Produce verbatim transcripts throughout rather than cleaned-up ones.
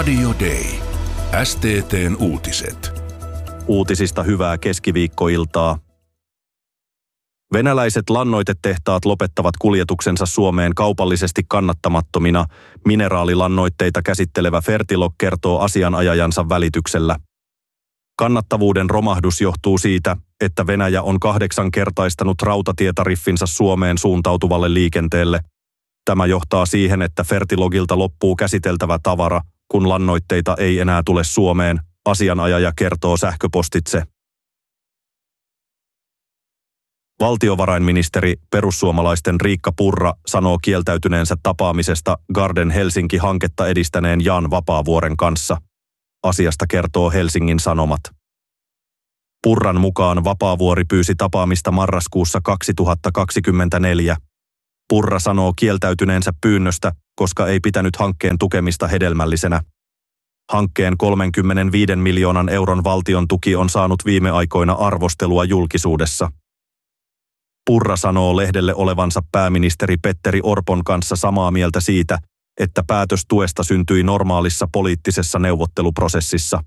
Radio Day. S T T:n uutiset. Uutisista hyvää keskiviikkoiltaa. Venäläiset lannoitetehtaat lopettavat kuljetuksensa Suomeen kaupallisesti kannattamattomina. Mineraalilannoitteita käsittelevä Fertilog kertoo asianajajansa välityksellä. Kannattavuuden romahdus johtuu siitä, että Venäjä on kahdeksankertaistanut rautatietariffinsa Suomeen suuntautuvalle liikenteelle. Tämä johtaa siihen, että Fertilogilta loppuu käsiteltävä tavara, kun lannoitteita ei enää tule Suomeen, asianajaja kertoo sähköpostitse. Valtiovarainministeri perussuomalaisten Riikka Purra sanoo kieltäytyneensä tapaamisesta Garden Helsinki-hanketta edistäneen Jan Vapaavuoren kanssa. Asiasta kertoo Helsingin Sanomat. Purran mukaan Vapaavuori pyysi tapaamista marraskuussa kaksituhattakaksikymmentäneljä. Purra sanoo kieltäytyneensä pyynnöstä, koska ei pitänyt hankkeen tukemista hedelmällisenä. Hankkeen kolmekymmentäviisi miljoonan euron valtion tuki on saanut viime aikoina arvostelua julkisuudessa. Purra sanoo lehdelle olevansa pääministeri Petteri Orpon kanssa samaa mieltä siitä, että päätös tuesta syntyi normaalissa poliittisessa neuvotteluprosessissa.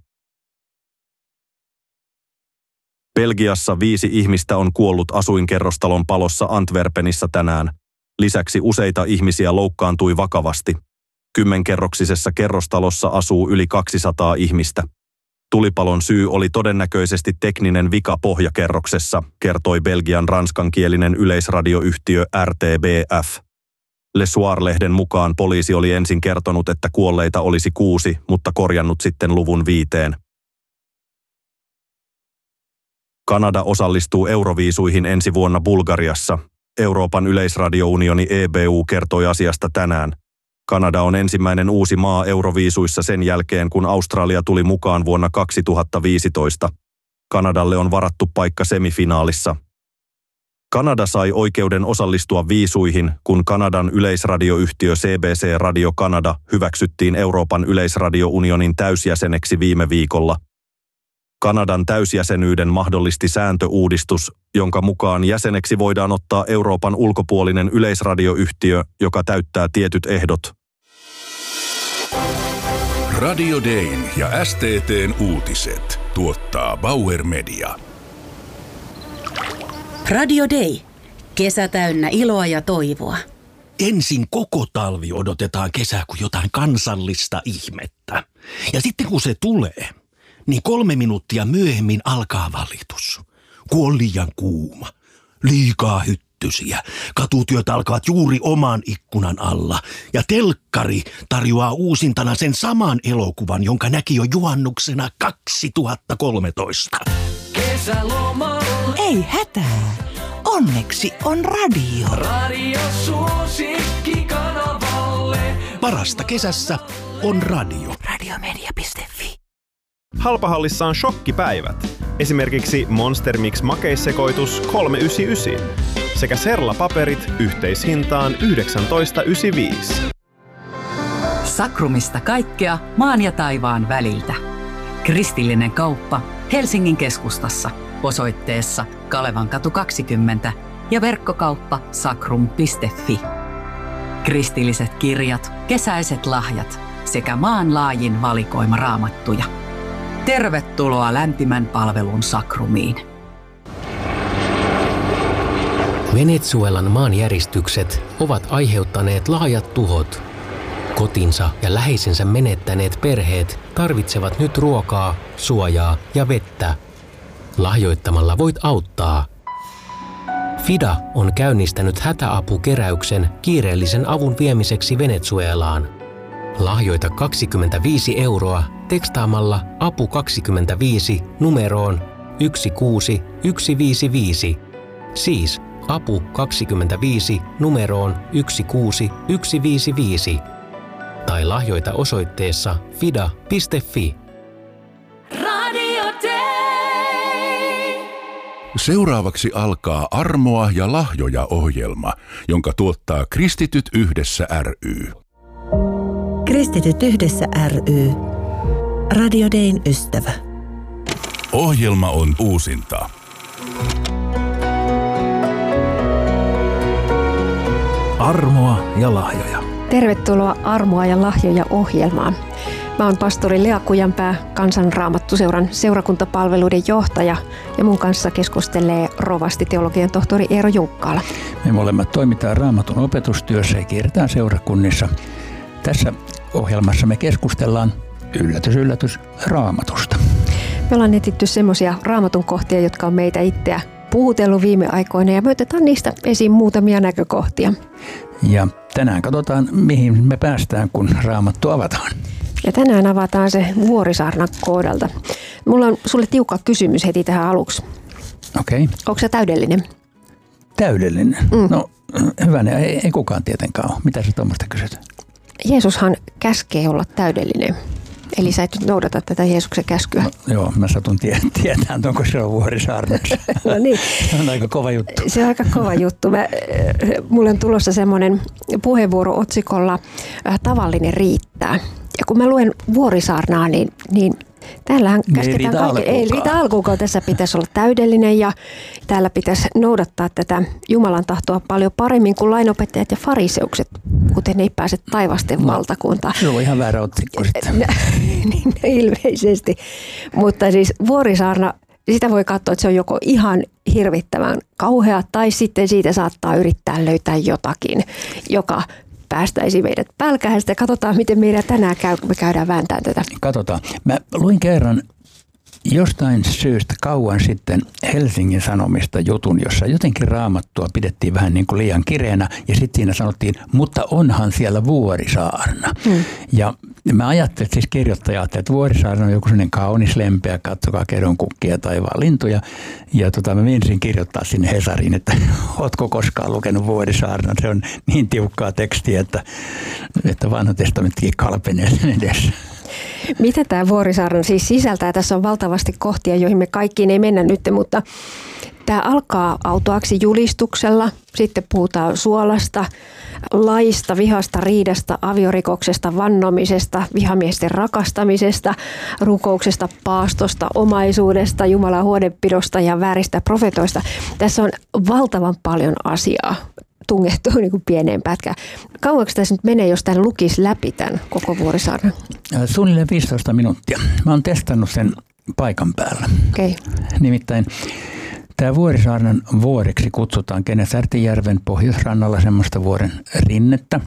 Belgiassa viisi ihmistä on kuollut asuinkerrostalon palossa Antwerpenissa tänään. Lisäksi useita ihmisiä loukkaantui vakavasti. Kymmenkerroksisessa kerrostalossa asuu yli kaksisataa ihmistä. Tulipalon syy oli todennäköisesti tekninen vika pohjakerroksessa, kertoi Belgian ranskankielinen yleisradioyhtiö R T B F. Le Soir-lehden mukaan poliisi oli ensin kertonut, että kuolleita olisi kuusi, mutta korjannut sitten luvun viiteen. Kanada osallistuu Euroviisuihin ensi vuonna Bulgariassa. Euroopan yleisradiounioni E B U kertoi asiasta tänään. Kanada on ensimmäinen uusi maa Euroviisuissa sen jälkeen, kun Australia tuli mukaan vuonna kaksituhattaviisitoista. Kanadalle on varattu paikka semifinaalissa. Kanada sai oikeuden osallistua viisuihin, kun Kanadan yleisradioyhtiö C B C Radio Canada hyväksyttiin Euroopan yleisradiounionin täysjäseneksi viime viikolla. Kanadan täysjäsenyyden mahdollisti sääntöuudistus, jonka mukaan jäseneksi voidaan ottaa Euroopan ulkopuolinen yleisradioyhtiö, joka täyttää tietyt ehdot. Radio Dayn ja S T T:n uutiset tuottaa Bauer Media. Radio Day. Kesä täynnä iloa ja toivoa. Ensin koko talvi odotetaan kesää kuin jotain kansallista ihmettä. Ja sitten kun se tulee, niin kolme minuuttia myöhemmin alkaa valitus. Kun on liian kuuma, liikaa hyttysiä, katutyöt alkavat juuri oman ikkunan alla. Ja telkkari tarjoaa uusintana sen saman elokuvan, jonka näki jo juhannuksena kaksituhattakolmetoista. Kesälomalla. Ei hätää. Onneksi on radio. Radio suosikki kanavalle. Parasta kesässä on radio. radiomedia piste fi. Halpahallissa on shokkipäivät. Esimerkiksi Monster Mix makeissekoitus kolme yhdeksänkymmentäyhdeksän sekä Serla-paperit yhteishintaan yhdeksäntoista yhdeksänkymmentäviisi. Sakrumista kaikkea maan ja taivaan väliltä. Kristillinen kauppa Helsingin keskustassa osoitteessa Kalevankatu kaksikymmentä ja verkkokauppa sakrum piste fi. Kristilliset kirjat, kesäiset lahjat sekä maanlaajin valikoima raamattuja. Tervetuloa lämpimän palvelun Sakrumiin. Venezuelan maanjäristykset ovat aiheuttaneet laajat tuhot. Kotinsa ja läheisensä menettäneet perheet tarvitsevat nyt ruokaa, suojaa ja vettä. Lahjoittamalla voit auttaa. FIDA on käynnistänyt hätäapukeräyksen kiireellisen avun viemiseksi Venezuelaan. Lahjoita kaksikymmentäviisi euroa tekstaamalla apu kaksikymmentäviisi numeroon yksi kuusi yksi viisi viisi. Siis apu kaksikymmentäviisi numeroon yksi kuusi yksi viisi viisi. Tai lahjoita osoitteessa fida piste fi. Radio Day. Seuraavaksi alkaa Armoa ja lahjoja -ohjelma, jonka tuottaa Kristityt yhdessä ry. Kristityt yhdessä ry. Radio Dayn ystävä. Ohjelma on uusinta. Armoa ja lahjoja. Tervetuloa Armoa ja lahjoja -ohjelmaan. Mä oon pastori Lea Kujanpää, Kansanraamattuseuran seurakuntapalveluiden johtaja, ja mun kanssa keskustelee rovasti teologian tohtori Eero Junkkaala. Me molemmat toimitaan Raamatun opetustyössä ja kierretään seurakunnissa. Tässä ohjelmassa me keskustellaan, yllätys yllätys, Raamatusta. Me ollaan etsitty semmoisia Raamatun kohtia, jotka on meitä itseä puhutellut viime aikoina, ja me otetaan niistä esiin muutamia näkökohtia. Ja tänään katsotaan, mihin me päästään, kun Raamattu avataan. Ja tänään avataan se Vuorisaarnan kohdalta. Mulla on sulle tiukka kysymys heti tähän aluksi. Okei. Okay. Onko se täydellinen? Täydellinen? Mm. No hyvänä, ei, ei kukaan tietenkään ole. Mitä sä tuommoista kysyt? Jeesushan käskee olla täydellinen. Eli sä et nyt noudata tätä Jeesuksen käskyä. No, joo, mä satun tie- tietään, onko se on Vuorisaarnassa. No niin. Se on aika kova juttu. Se on aika kova juttu. Mä, mulla on tulossa semmoinen puheenvuoro otsikolla Tavallinen riittää. Ja kun mä luen Vuorisaarnaa, niin, niin täällähän käsketään kaikki. Ei riitä alkuukaan. Tässä pitäisi olla täydellinen ja täällä pitäisi noudattaa tätä Jumalan tahtoa paljon paremmin kuin lainopettajat ja fariseukset, kuten ei pääse taivasten no, valtakuntaan. Se on ihan väärä otsikko sitten. Niin ilmeisesti. Mutta siis Vuorisaarna, sitä voi katsoa, että se on joko ihan hirvittävän kauhea tai sitten siitä saattaa yrittää löytää jotakin, joka päästäisi meidät pälkähästä. Katsotaan, miten meidän tänään käy, kun me käydään vääntämään tätä. Katsotaan. Mä luin kerran jostain syystä kauan sitten Helsingin Sanomista jutun, jossa jotenkin Raamattua pidettiin vähän niin kuin liian kireänä ja sitten siinä sanottiin, mutta onhan siellä Vuorisaarna. Hmm. Ja mä ajattelin, että siis kirjoittaja ajatteli, että Vuorisaarna on joku sellainen kaunis, lempeä, katsokaa kedonkukkia taivaan lintuja. Ja tota, mä menisin kirjoittaa sinne Hesariin, että ootko koskaan lukenut Vuorisaarnan? Se on niin tiukkaa tekstiä, että, että vanha testamenttikin kalpenee sen edessä. Mitä tämä Vuorisaarna siis sisältää? Tässä on valtavasti kohtia, joihin me kaikkiin ei mennä nyt, mutta tämä alkaa autuaaksi julistuksella, sitten puhutaan suolasta, laista, vihasta, riidasta, aviorikoksesta, vannomisesta, vihamiesten rakastamisesta, rukouksesta, paastosta, omaisuudesta, Jumalan huolenpidosta ja vääristä profetoista. Tässä on valtavan paljon asiaa tungettu niin kuin pieneen pätkään. Kauanko tässä nyt menee, jos tämän lukisi läpi tämän koko Vuorisaarnan? Suunnilleen viisitoista minuuttia. Mä oon testannut sen paikan päällä. Okay. Nimittäin tämä Vuorisaarnan vuoreksi kutsutaan Kenesärtijärven pohjoisrannalla semmoista vuoren rinnettä.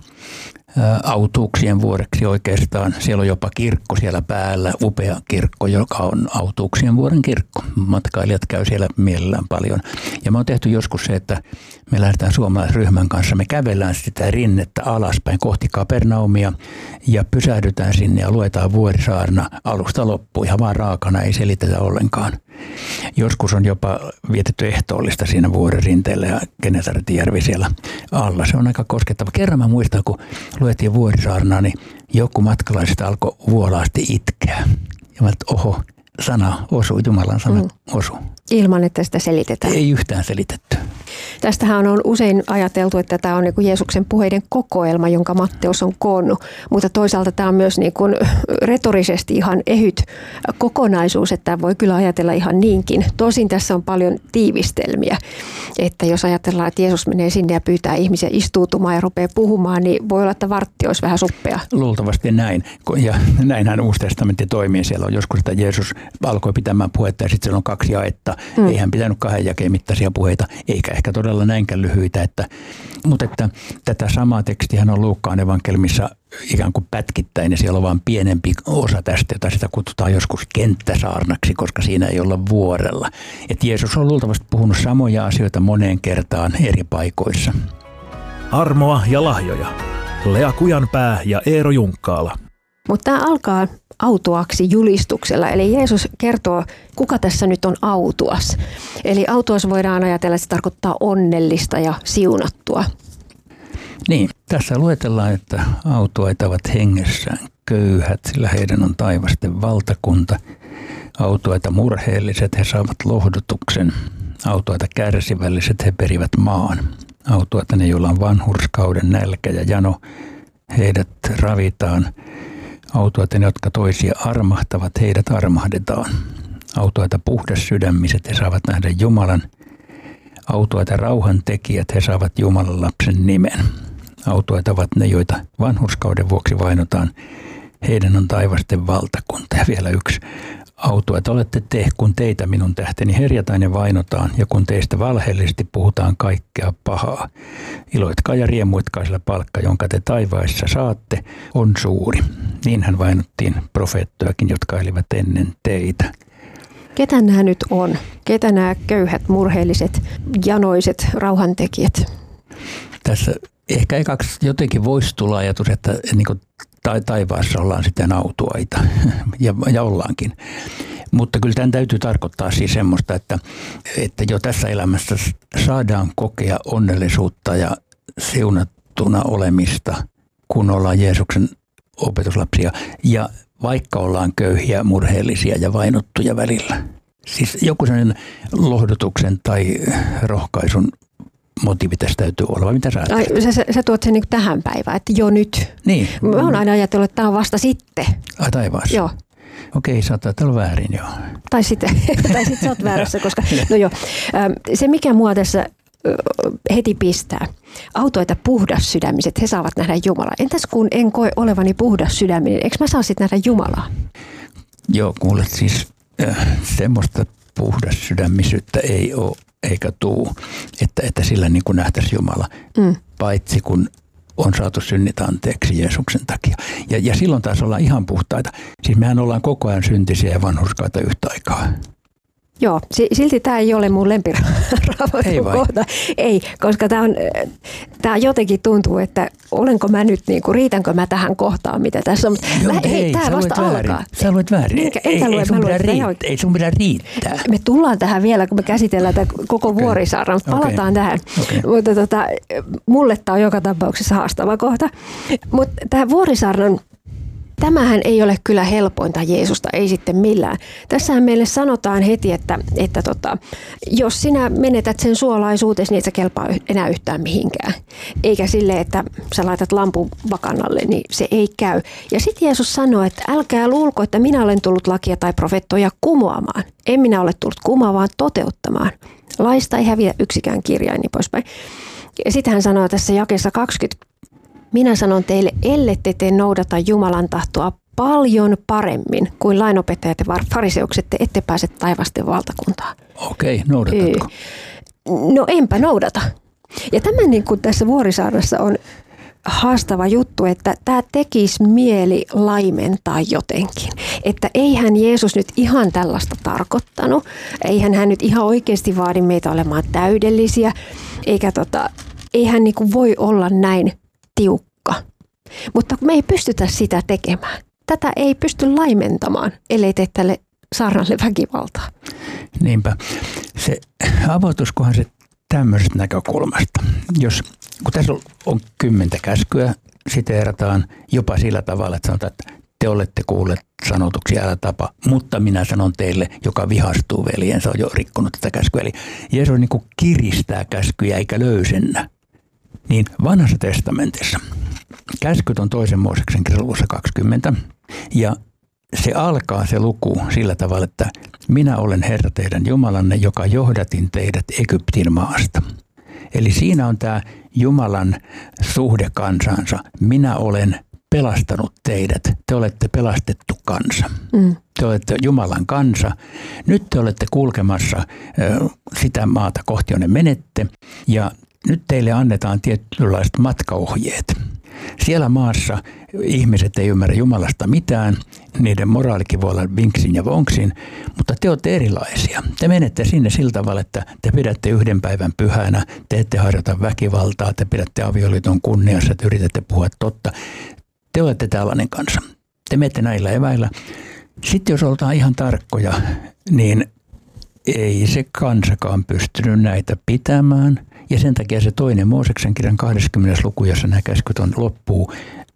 Autuuksien vuoreksi oikeastaan. Siellä on jopa kirkko siellä päällä, upea kirkko, joka on Autuuksien vuoren kirkko. Matkailijat käy siellä mielellään paljon. Ja me on tehty joskus se, että me lähdetään suomalaisryhmän kanssa, me kävellään sitä rinnettä alaspäin kohti Kapernaumia ja pysähdytään sinne ja luetaan Vuorisaarna alusta loppuun. Ihan vaan raakana, ei selitetä ollenkaan. Joskus on jopa vietetty ehtoollista siinä vuoren rinteellä ja Kenesärtijärvi siellä alla. Se on aika koskettava. Kerran mä muistan, kun luettiin Vuorisaarnaa, niin joku matkalaisista alkoi vuolaasti itkeä. Ja mä että oho, sana osuu, Jumalan sana mm. osuu. Ilman, että sitä selitetään. Ei yhtään selitetty. Tästähän on usein ajateltu, että tämä on niin kuin Jeesuksen puheiden kokoelma, jonka Matteus on koonnut, mutta toisaalta tämä on myös niin kuin retorisesti ihan ehyt kokonaisuus, että voi kyllä ajatella ihan niinkin. Tosin tässä on paljon tiivistelmiä, että jos ajatellaan, että Jeesus menee sinne ja pyytää ihmisiä istuutumaan ja rupeaa puhumaan, niin voi olla, että vartti olisi vähän suppea. Luultavasti näin. Ja näinhän Uusi testamentti toimii. Siellä on joskus, että Jeesus alkoi pitämään puhetta ja sitten siellä on kaksi jaetta. Mm. Ei hän pitänyt kahden jakeen mittaisia puheita, eikä ehkä todella näinkään lyhyitä. Että, mutta että tätä samaa tekstihän on Luukkaan evankeliumissa ikään kuin pätkittäin ja siellä on vain pienempi osa tästä, jota sitä kutsutaan joskus kenttäsaarnaksi, koska siinä ei olla vuorella. Et Jeesus on luultavasti puhunut samoja asioita moneen kertaan eri paikoissa. Armoa ja lahjoja. Lea Kujanpää ja Eero Junkkaala. Mutta tämä alkaa autuaksi julistuksella, eli Jeesus kertoo, kuka tässä nyt on autuas. Eli autuas voidaan ajatella, että se tarkoittaa onnellista ja siunattua. Niin, tässä luetellaan, että autuaita ovat hengessään köyhät, sillä heidän on taivasten valtakunta. Autuaita murheelliset, he saavat lohdutuksen. Autuaita kärsivälliset, he perivät maan. Autuaita ne, joilla on vanhurskauden nälkä ja jano, heidät ravitaan. Autuaita ne, jotka toisia armahtavat, heidät armahdetaan. Autuaita puhdassydämiset, he saavat nähdä Jumalan. Autuaita rauhantekijät, he saavat Jumalan lapsen nimen. Autuaita ovat ne, joita vanhurskauden vuoksi vainotaan. heidän on taivasten valtakunta. Ja vielä yksi auto, että olette te, kun teitä minun tähteni herjataan ja vainotaan, ja kun teistä valheellisesti puhutaan kaikkea pahaa. Iloitkaa ja riemuitkaa, sillä palkka, jonka te taivaissa saatte, on suuri. Niinhän vainottiin profeettojakin, jotka elivät ennen teitä. Ketä nämä nyt on? Ketä nämä köyhät, murheelliset, janoiset rauhantekijät? Tässä ehkä ekaksi jotenkin voisi tulla ajatus, että niin kuin taivaassa ollaan sitten autuaita, ja, ja ollaankin. Mutta kyllä tämän täytyy tarkoittaa siis semmoista, että, että jo tässä elämässä saadaan kokea onnellisuutta ja siunattuna olemista, kun ollaan Jeesuksen opetuslapsia. Ja vaikka ollaan köyhiä, murheellisia ja vainottuja välillä. Siis joku sellainen lohdutuksen tai rohkaisun motiivi tässä täytyy olla, vai mitä sä ajattelet? Ai, sä, sä, sä tuot sen niin tähän päivään, että jo nyt. Niin. Mä oon aina ajatellut, että tämä on vasta sitten. Ai taivaassa? Joo. Okei, sä oot olla väärin, joo. Tai sitten, tai sitten sä oot väärässä, koska no joo, se mikä mua tässä heti pistää. Autoita puhdas sydämiset, he saavat nähdä Jumalaa. Entäs kun en koe olevani puhdas sydäminen, eikö mä saa sitten nähdä Jumalaa? Joo, kuulet siis äh, semmoista puhdas sydämisyyttä ei ole eikä tuu, että, että sillä niin kuin nähtäisi Jumala, mm. paitsi kun on saatu synnit anteeksi Jeesuksen takia. Ja, ja silloin taas ollaan ihan puhtaita. Siis mehän ollaan koko ajan syntisiä ja vanhurskaita yhtä aikaa. Joo, silti tämä ei ole mun lempiraamatun kohta. Ei, koska tämä on, tää jotenkin tuntuu, että olenko mä nyt, niinku, riitänkö mä tähän kohtaan, mitä tässä on. Joo, mä, ei, hei, tämä vasta alkaa. Väärin. Sä luet väärin. Minkä, ei, enkä ei, lue, ei, sun mä luen, riittää, ei sun pidä riittää. Me tullaan tähän vielä, kun me käsitellään tätä koko okay. Vuorisaaren. Palataan okay. tähän. Okay. Mutta tota, mulle tämä on joka tapauksessa haastava kohta. Mutta tämä Vuorisaaren, tämähän ei ole kyllä helpointa Jeesusta, ei sitten millään. Tässähän meille sanotaan heti, että, että tota, jos sinä menetät sen suolaisuutesi, niin et sä kelpaa enää yhtään mihinkään. Eikä sille, että sä laitat lampun vakannalle, niin se ei käy. Ja sitten Jeesus sanoo, että älkää luulko, että minä olen tullut lakia tai profettoja kumoamaan. En minä ole tullut kumoamaan, vaan toteuttamaan. Laista ei häviä yksikään kirjain, niin poispäin. Ja sitten hän sanoo tässä jakeessa kaksikymmentä. Minä sanon teille, ellette te noudata Jumalan tahtoa paljon paremmin kuin lainopettajat ja fariseukset, te ette pääse taivasten valtakuntaan. Okei, noudatatko? No enpä noudata. Ja tämä niin kuin tässä Vuorisaarnassa on haastava juttu, että tämä tekisi mieli laimentaa jotenkin. Että eihän Jeesus nyt ihan tällaista tarkoittanut, eihän hän nyt ihan oikeasti vaadi meitä olemaan täydellisiä, eikä tota, eihän niin kuin voi olla näin tiukka. Mutta me ei pystytä sitä tekemään. Tätä ei pysty laimentamaan, ellei tee tälle saarnalle väkivaltaa. Niinpä. Se avautuskohan se tämmöisestä näkökulmasta. Jos, kun tässä on kymmentä käskyä, siteerataan jopa sillä tavalla, että sanotaan, että te olette kuulleet sanotuksi, älä tapa, mutta minä sanon teille, joka vihastuu veljensä, on jo rikkonut tätä käskyä. Eli Jeesus niin kuin kiristää käskyjä eikä löysennä. Niin vanhassa testamentissa käskyt on toisen Mooseksen luvussa kaksikymmentä ja se alkaa se luku sillä tavalla, että minä olen Herra teidän Jumalanne, joka johdatin teidät Egyptin maasta. Eli siinä on tämä Jumalan suhde kansansa. Minä olen pelastanut teidät. Te olette pelastettu kansa. Mm. Te olette Jumalan kansa. Nyt te olette kulkemassa äh, sitä maata kohti, jonne menette ja nyt teille annetaan tietynlaiset matkaohjeet. Siellä maassa ihmiset ei ymmärrä Jumalasta mitään, niiden moraalikin voi olla vinksin ja vonksin, mutta te olette erilaisia. Te menette sinne sillä tavalla, että te pidätte yhden päivän pyhänä, te ette harjoita väkivaltaa, te pidätte avioliiton kunniassa, te yritätte puhua totta. Te olette tällainen kansa. Te menette näillä eväillä. Sitten jos oltaan ihan tarkkoja, niin ei se kansakaan pystynyt näitä pitämään. Ja sen takia se toinen Mooseksen kirjan kahdeskymmenes luku, jossa nämä käskyt on loppuu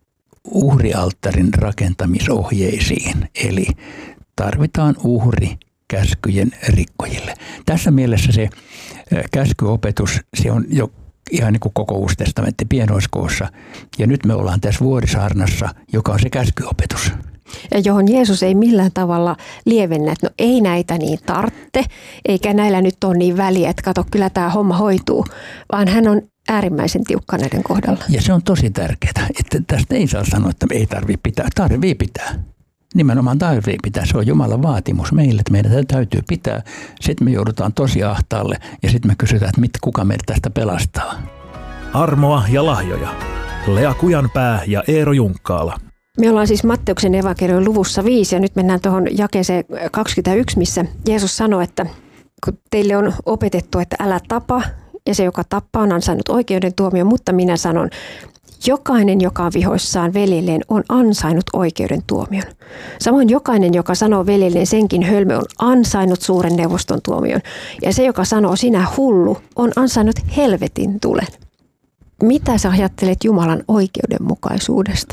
uhrialttarin rakentamisohjeisiin. Eli tarvitaan uhri käskyjen rikkojille. Tässä mielessä se käskyopetus, se on jo ihan niin kuin koko Uusi testamentti pienoiskoossa. Ja nyt me ollaan tässä Vuorisaarnassa, joka on se käskyopetus. Ja johon Jeesus ei millään tavalla lievennä, että no ei näitä niin tarvitse, eikä näillä nyt ole niin väliä, että kato, kyllä tämä homma hoituu. Vaan hän on äärimmäisen tiukka näiden kohdalla. Ja se on tosi tärkeää, että tästä ei saa sanoa, että ei tarvitse pitää. Tarvii pitää. Nimenomaan tarvii pitää. Se on Jumalan vaatimus meille, että meidän täytyy pitää. Sitten me joudutaan tosi ahtaalle ja sitten me kysytään, että mit, kuka meidät tästä pelastaa. Armoa ja lahjoja. Lea Kujanpää ja Eero Junkkaala. Me ollaan siis Matteuksen evankeliumin luvussa viisi ja nyt mennään tuohon jakeeseen kaksikymmentäyksi, missä Jeesus sanoi, että kun teille on opetettu, että älä tapa ja se, joka tappaa, on ansainnut oikeuden tuomion, mutta minä sanon, jokainen, joka on vihoissaan veljelleen, on ansainnut oikeuden tuomion. Samoin jokainen, joka sanoo veljelleen senkin hölmö, on ansainnut suuren neuvoston tuomion. Ja se, joka sanoo sinä hullu, on ansainnut helvetin tulen. Mitä sä ajattelet Jumalan oikeudenmukaisuudesta?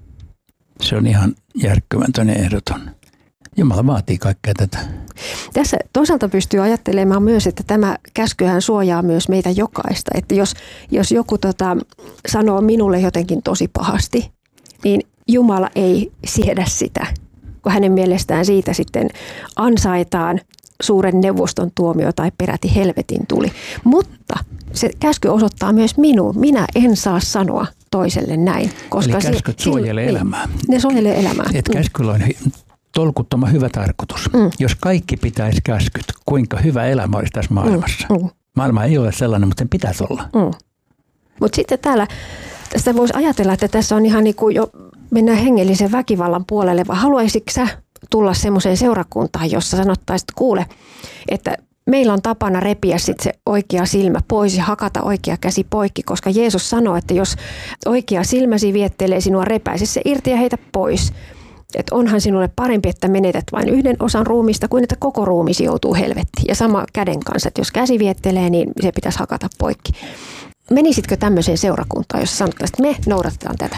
Se on ihan järkkymätön ja ehdoton. Jumala vaatii kaikkea tätä. Tässä toisaalta pystyy ajattelemaan myös, että tämä käskyhän suojaa myös meitä jokaista. Että jos, jos joku tota, sanoo minulle jotenkin tosi pahasti, niin Jumala ei siedä sitä, kun hänen mielestään siitä sitten ansaitaan suuren neuvoston tuomio tai peräti helvetin tuli. Mutta se käsky osoittaa myös minuun. Minä en saa sanoa toiselle näin. Koska eli käskyt se, suojelee ne, elämää. Ne suojelee elämää. Et käskyllä on tolkuttoman hyvä tarkoitus. Mm. Jos kaikki pitäisi käskyt, kuinka hyvä elämä olisi tässä maailmassa. Mm. Mm. Maailma ei ole sellainen, mutta sen pitäisi olla. Mm. Mutta sitten täällä, tästä voisi ajatella, että tässä on ihan niin kuin jo mennään hengellisen väkivallan puolelle, vai haluaisitko sä tulla semmoiseen seurakuntaan, jossa sanottaisiin, että kuule, että meillä on tapana repiä sit se oikea silmä pois ja hakata oikea käsi poikki, koska Jeesus sanoo, että jos oikea silmäsi viettelee sinua, repäise se irti ja heitä pois. Että onhan sinulle parempi, että menetät vain yhden osan ruumista, kuin että koko ruumisi joutuu helvettiin. Ja sama käden kanssa, että jos käsi viettelee, niin se pitäisi hakata poikki. Menisitkö tämmöiseen seurakuntaan, jos sanottaisiin, että me noudatetaan tätä?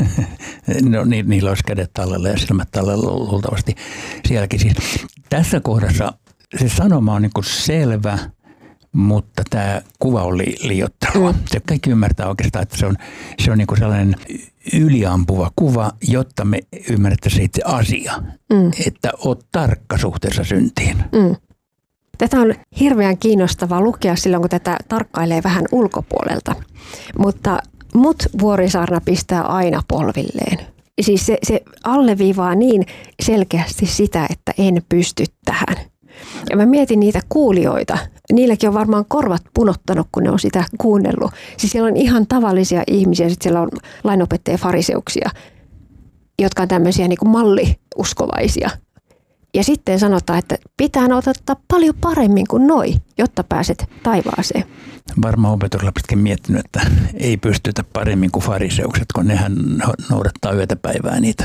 No ni, niillä olisi kädet tallella ja silmät tallella luultavasti sielläkin. Siis, tässä kohdassa se sanoma on niin kuin selvä, mutta tämä kuva on li, liioittelua. Mm. Se kaikki ymmärtää oikeastaan, että se on, se on niin kuin sellainen yliampuva kuva, jotta me ymmärrettäisiin itse asia. Mm. Että oot tarkka suhteessa syntiin. Mm. Tätä on hirveän kiinnostavaa lukea silloin, kun tätä tarkkailee vähän ulkopuolelta. Mutta mut Vuorisaarna pistää aina polvilleen. Siis se, se alleviivaa niin selkeästi sitä, että en pysty tähän. Ja mä mietin niitä kuulijoita. Niilläkin on varmaan korvat punottanut, kun ne on sitä kuunnellut. Siis siellä on ihan tavallisia ihmisiä, sitten siellä on lainopettajia fariseuksia, jotka on tämmöisiä niin kuin malliuskovaisia. Ja sitten sanotaan, että pitää noudattaa paljon paremmin kuin noi, jotta pääset taivaaseen. Varmaan opetuslapsetkin miettinyt, että ei pystytä paremmin kuin fariseukset, kun nehän noudattaa yötä päivää niitä.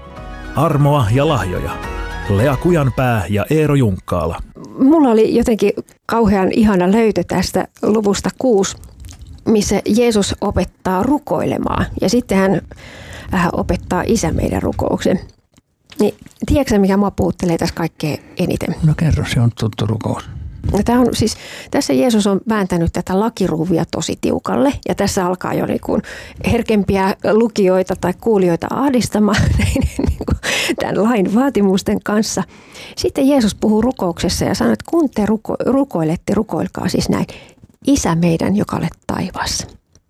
Armoa ja lahjoja. Lea Kujanpää ja Eero Junkkaala. Mulla oli jotenkin kauhean ihana löytö tästä luvusta kuusi, missä Jeesus opettaa rukoilemaan. Ja sitten hän äh, opettaa Isä meidän rukouksen. Niin, tiedätkö mikä mua puhuttelee tässä kaikkein eniten? No kerro, se on tuttu rukous. Tämä on siis, tässä Jeesus on vääntänyt tätä lakiruuvia tosi tiukalle ja tässä alkaa jo niin kuin herkempiä lukijoita tai kuulijoita ahdistamaan niin kuin tämän lain vaatimusten kanssa. Sitten Jeesus puhuu rukouksessa ja sanoo, että kun te ruko, rukoilette, rukoilkaa siis näin. Isä meidän, joka olet taivaassa.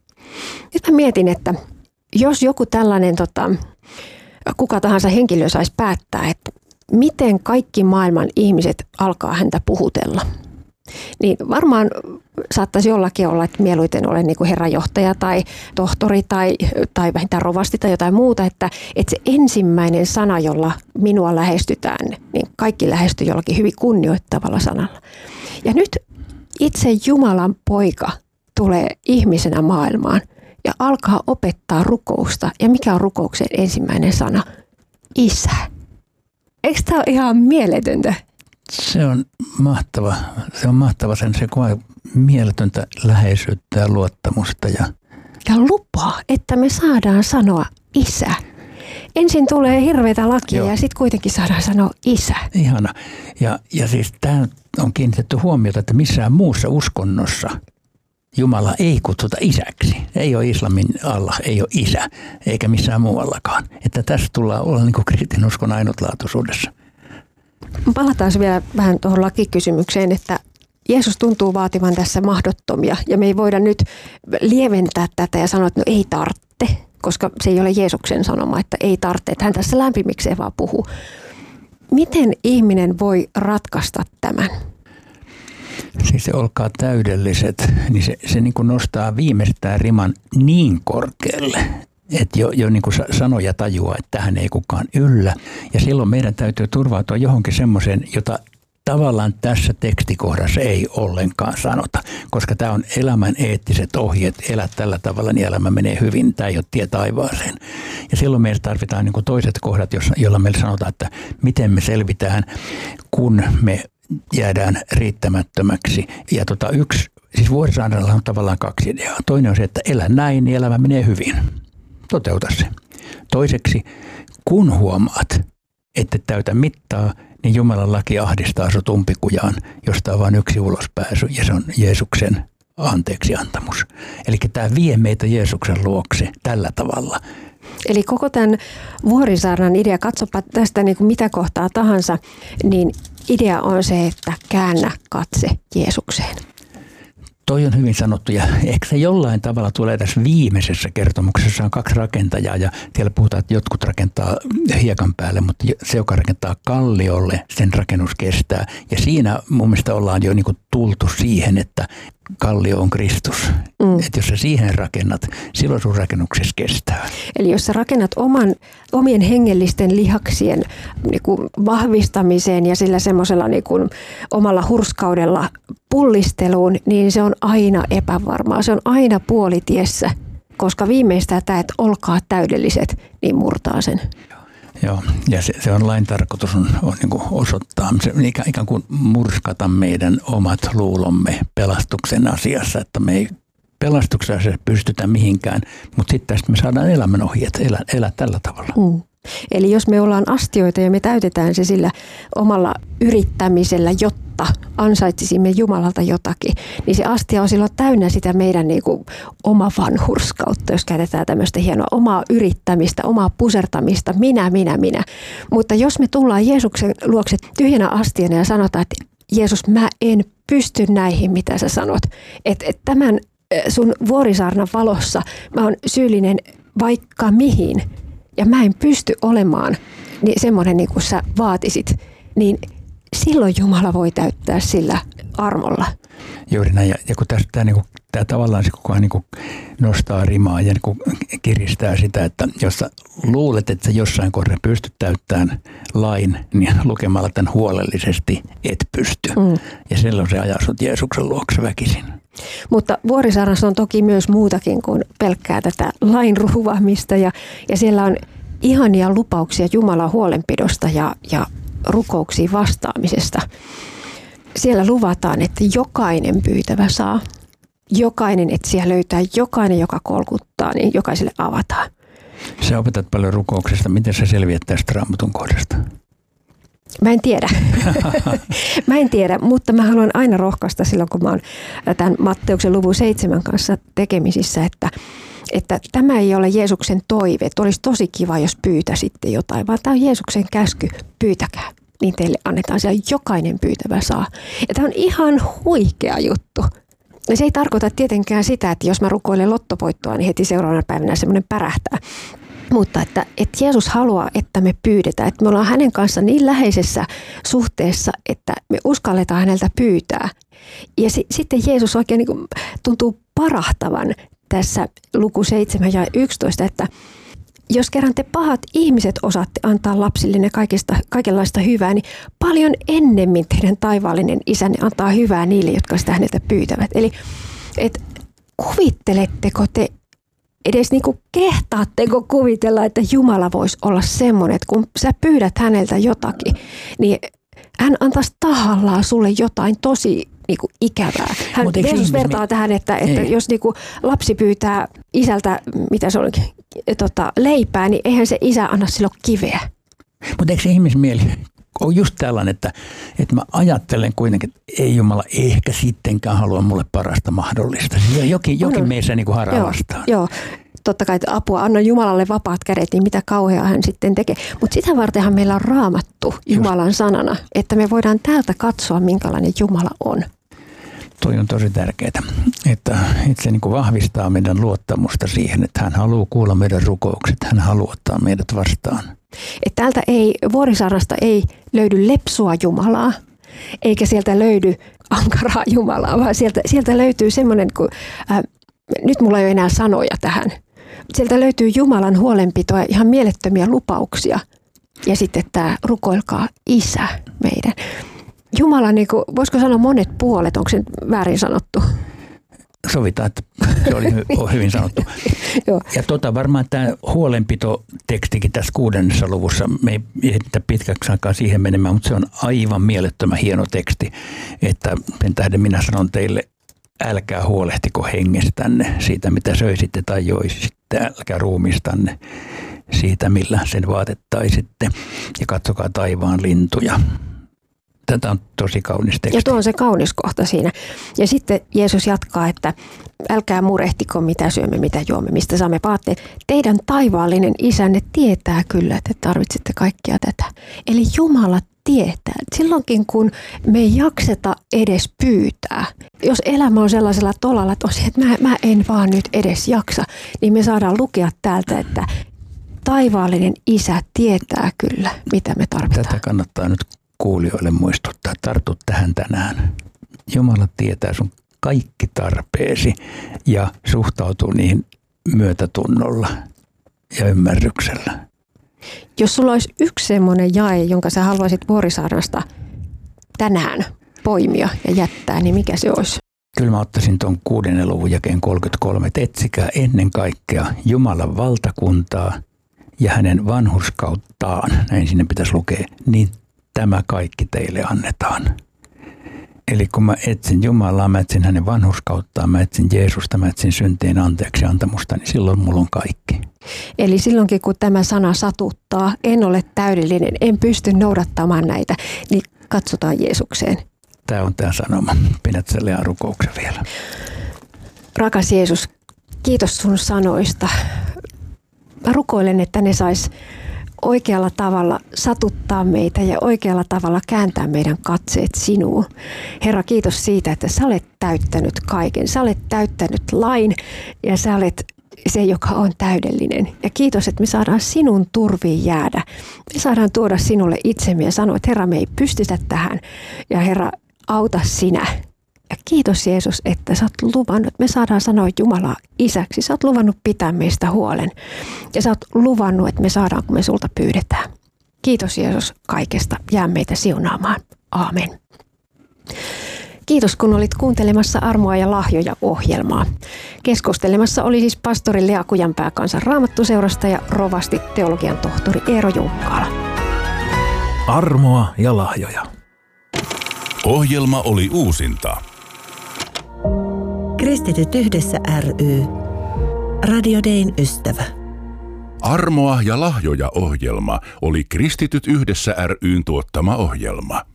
Nyt mä mietin, että jos joku tällainen, tota, kuka tahansa henkilö saisi päättää, että miten kaikki maailman ihmiset alkaa häntä puhutella, niin varmaan saattaisi jollakin olla, että mieluiten olen niin kuin herrajohtaja tai tohtori tai, tai vähintään rovasti tai jotain muuta, että, että se ensimmäinen sana, jolla minua lähestytään, niin kaikki lähestyy jollakin hyvin kunnioittavalla sanalla. Ja nyt itse Jumalan poika tulee ihmisenä maailmaan ja alkaa opettaa rukousta. Ja mikä on rukouksen ensimmäinen sana? Isä. Eikö tämä ole ihan mieletöntä? Se on mahtava. Se on mahtava sen se kuvaa mieletöntä läheisyyttä ja luottamusta. Ja, ja lupaa, että me saadaan sanoa isä. Ensin tulee hirveätä lakia Joo. ja sitten kuitenkin saadaan sanoa isä. Ihana. Ja, ja siis tämä on kiinnitetty huomiota, että missään muussa uskonnossa Jumala ei kutsuta isäksi. Ei ole islamin Allah, ei ole isä, eikä missään muuallakaan. Että tässä tullaan olla niin kuin kristinuskon ainutlaatuisuudessa. Palataan vielä vähän tuohon lakikysymykseen, että Jeesus tuntuu vaativan tässä mahdottomia ja me ei voida nyt lieventää tätä ja sanoa, että no ei tarvitse, koska se ei ole Jeesuksen sanoma, että ei tarvitse, että hän tässä lämpimikseen vaan puhuu. Miten ihminen voi ratkaista tämän? Siis se olkaa täydelliset, niin se, se niin kuin nostaa viimeistään riman niin korkealle, että jo, jo niin kuin sanoja tajuaa, että tähän ei kukaan yllä. Ja silloin meidän täytyy turvautua johonkin semmoiseen, jota tavallaan tässä tekstikohdassa ei ollenkaan sanota, koska tämä on elämän eettiset ohjeet, elä tällä tavalla, niin elämä menee hyvin, tämä ei ole tie taivaaseen. Ja silloin meillä tarvitaan niin kuin toiset kohdat, joilla meillä sanotaan, että miten me selvitään, kun me jäädään riittämättömäksi. Ja tota yksi, siis Vuorisaarnalla on tavallaan kaksi ideaa. Toinen on se, että elä näin, niin elämä menee hyvin. Toteuta se. Toiseksi, kun huomaat, että täytä mittaa, niin Jumalan laki ahdistaa sut umpikujaan, josta on vain yksi ulospääsy, ja se on Jeesuksen anteeksiantamus. Eli tämä vie meitä Jeesuksen luokse tällä tavalla. Eli koko tämän Vuorisaarnan idea, katsopa tästä niin kuin mitä kohtaa tahansa, niin idea on se, että käännä katse Jeesukseen. Toi on hyvin sanottu ja ehkä se jollain tavalla tulee tässä viimeisessä kertomuksessa. On kaksi rakentajaa ja siellä puhutaan, että jotkut rakentaa hiekan päälle, mutta se, joka rakentaa kalliolle, sen rakennus kestää. Ja siinä mun mielestä ollaan jo niin kuin tultu siihen, että kallio on Kristus. Mm. Että jos sä siihen rakennat, silloin sun rakennuksessa kestää. Eli jos sä rakennat oman, omien hengellisten lihaksien niin kuin vahvistamiseen ja sillä semmoisella niin kuin omalla hurskaudella pullisteluun, niin se on aina epävarmaa. Se on aina puolitiessä, koska viimeistään tämä, että olkaa täydelliset, niin murtaa sen. Joo, ja se, se on lain tarkoitus on, on niin kuin osoittaa, se, ikään, ikään kuin murskata meidän omat luulomme pelastuksen asiassa, että me ei pelastuksessa pystytä mihinkään, mutta sitten tästä me saadaan elämänohjeet, elä, elä tällä tavalla. Mm. Eli jos me ollaan astioita ja me täytetään se sillä omalla yrittämisellä, jotta ansaitsisimme Jumalalta jotakin, niin se astia on silloin täynnä sitä meidän niin kuin oma vanhurskautta, jos käytetään tämmöistä hienoa omaa yrittämistä, omaa pusertamista, minä, minä, minä. Mutta jos me tullaan Jeesuksen luokse tyhjänä astiana ja sanotaan, että Jeesus, mä en pysty näihin, mitä sä sanot, että et tämän sun Vuorisaarnan valossa mä oon syyllinen vaikka mihin, ja mä en pysty olemaan niin semmoinen niin kuin sä vaatisit, niin silloin Jumala voi täyttää sillä armolla. Juuri näin. Ja, ja kun tästä, tämä, niin kuin, tämä tavallaan se koko ajan niin kuin nostaa rimaa ja niin kuin kiristää sitä, että jos sä luulet, että sä jossain kohdassa pystyt täyttämään lain, niin lukemalla tämän huolellisesti et pysty. Mm. Ja silloin se ajaa sut Jeesuksen luokse väkisin. Mutta Vuorisaarnassa on toki myös muutakin kuin pelkkää tätä lain ruhvaamista ja, ja siellä on ihania lupauksia Jumalan huolenpidosta ja, ja rukouksiin vastaamisesta. Siellä luvataan, että jokainen pyytävä saa, jokainen etsiä löytää, jokainen joka kolkuttaa, niin jokaiselle avataan. Sä opetat paljon rukouksesta. Miten sä selviät tästä Raamatun kohdasta? Mä en tiedä. Mä en tiedä, mutta mä haluan aina rohkaista silloin, kun mä oon tämän Matteuksen luvun seitsemän kanssa tekemisissä, että, että tämä ei ole Jeesuksen toive, että olisi tosi kiva, jos pyytäisitte jotain, vaan tämä on Jeesuksen käsky, pyytäkää, niin teille annetaan siellä jokainen pyytävä saa. Ja tämä on ihan huikea juttu. Ja se ei tarkoita tietenkään sitä, että jos mä rukoilen lottovoittoa, niin heti seuraavana päivänä semmoinen pärähtää. Mutta että, että Jeesus haluaa, että me pyydetään, että me ollaan hänen kanssaan niin läheisessä suhteessa, että me uskalletaan häneltä pyytää. Ja si, sitten Jeesus oikein niin kuin tuntuu parahtavan tässä luku seitsemän ja yksitoista, että jos kerran te pahat ihmiset osaatte antaa lapsillenne kaikista, kaikenlaista hyvää, niin paljon ennemmin teidän taivaallinen isänne antaa hyvää niille, jotka sitä häneltä pyytävät. Eli et, kuvitteletteko te edes niinku kehtaatteko kuvitella, että Jumala voisi olla semmoinen, että kun sä pyydät häneltä jotakin, niin hän antaisi tahallaan sulle jotain tosi niinku ikävää. Hän Jeesus vertaa me... tähän, että, että jos niinku lapsi pyytää isältä, mitä se on, tota, leipää, niin eihän se isä anna silloin kiveä. Mutta eikö se ihmismieli on just tällainen, että, että mä ajattelen kuitenkin, että ei Jumala ehkä sittenkään halua mulle parasta mahdollista. Siis jokin, jokin meissä niin kuin haraa vastaan. Joo, totta kai, että apua, anna Jumalalle vapaat kädet, niin mitä kauheaa hän sitten tekee. Mutta sitä vartenhan meillä on Raamattu Jumalan just sanana, että me voidaan täältä katsoa, minkälainen Jumala on. toi on tosi tärkeää, että, että se niin kuin vahvistaa meidän luottamusta siihen, että hän haluaa kuulla meidän rukoukset, hän haluaa ottaa meidät vastaan. Että täältä ei, Vuorisaarnasta ei löydy lepsua Jumalaa, eikä sieltä löydy ankaraa Jumalaa, vaan sieltä, sieltä löytyy semmoinen, kun, äh, nyt mulla ei ole enää sanoja tähän, sieltä löytyy Jumalan huolenpitoa, ihan mielettömiä lupauksia. Ja sitten tämä rukoilkaa Isä meidän. Jumala, niin kuin, voisiko sanoa monet puolet, onko se väärin sanottu? Sovitaan, että se oli hyvin sanottu. Ja tota, varmaan tämä huolenpitotekstikin tässä kuudennessa luvussa, me ei ehditä pitkäksi aikaa siihen menemään, mutta se on aivan mielettömän hieno teksti, että sen tähden minä sanon teille, älkää huolehtiko hengestänne siitä, mitä söisitte tai joisitte, älkää ruumistanne siitä, millä sen vaatettaisitte, ja katsokaa taivaan lintuja. Tätä on tosi kaunis teksti. Ja tuo on se kaunis kohta siinä. Ja sitten Jeesus jatkaa, että älkää murehtiko, mitä syömme, mitä juomme, mistä saamme vaatteet. Teidän taivaallinen isänne tietää kyllä, että tarvitsette kaikkia tätä. Eli Jumala tietää. Silloinkin, kun me ei jakseta edes pyytää, jos elämä on sellaisella tolalla, että, on se, että mä, mä en vaan nyt edes jaksa, niin me saadaan lukea täältä, että taivaallinen isä tietää kyllä, mitä me tarvitaan. Tätä kannattaa nyt kuulijoille muistuttaa. Tartu tähän tänään. Jumala tietää sun kaikki tarpeesi ja suhtautuu niihin myötätunnolla ja ymmärryksellä. Jos sulla olisi yksi semmoinen jae, jonka sä haluaisit Vuorisaarnasta tänään poimia ja jättää, niin mikä se olisi? Kyllä mä ottaisin tuon kuudennen luvun jakeen kolmekymmentäkolme, että etsikää ennen kaikkea Jumalan valtakuntaa ja hänen vanhurskauttaan, näin sinne pitäisi lukea, niin tämä kaikki teille annetaan. Eli kun mä etsin Jumalaa, mä etsin hänen vanhurskauttaan, mä etsin Jeesusta, mä etsin syntien anteeksi antamusta, niin silloin mulla on kaikki. Eli silloinkin kun tämä sana satuttaa, en ole täydellinen, en pysty noudattamaan näitä, niin katsotaan Jeesukseen. Tämä on tämä sanoma. Pidät sen Lean rukouksen vielä. Rakas Jeesus, kiitos sun sanoista. Mä rukoilen, että ne sais oikealla tavalla satuttaa meitä ja oikealla tavalla kääntää meidän katseet sinuun. Herra, kiitos siitä, että sä olet täyttänyt kaiken. Sä olet täyttänyt lain ja sä olet se, joka on täydellinen. Ja kiitos, että me saadaan sinun turviin jäädä. Me saadaan tuoda sinulle itsemme ja sanoa, että Herra, me ei pystytä tähän. Ja Herra, auta sinä. Ja kiitos Jeesus, että sä oot luvannut, että me saadaan sanoa Jumalaa isäksi. Sä oot luvannut pitää meistä huolen. Ja sä oot luvannut, että me saadaan, kun me sulta pyydetään. Kiitos Jeesus kaikesta. Jää meitä siunaamaan. Aamen. Kiitos, kun olit kuuntelemassa Armoa ja lahjoja -ohjelmaa. Keskustelemassa oli siis pastori Lea Kujanpää Kansan Raamattuseurasta ja rovasti teologian tohtori Eero Junkkaala. Armoa ja lahjoja. Ohjelma oli uusinta. Kristityt yhdessä ry. Radio Dayn ystävä. Armoa ja lahjoja -ohjelma oli Kristityt yhdessä ry:n tuottama ohjelma.